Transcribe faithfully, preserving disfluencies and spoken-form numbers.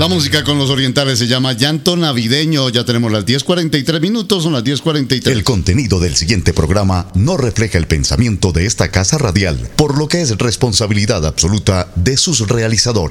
La música con los orientales se llama Llanto Navideño. Ya tenemos las diez cuarenta y tres minutos, son las diez cuarenta y tres. El contenido del siguiente programa no refleja el pensamiento de esta casa radial, por lo que es responsabilidad absoluta de sus realizadores.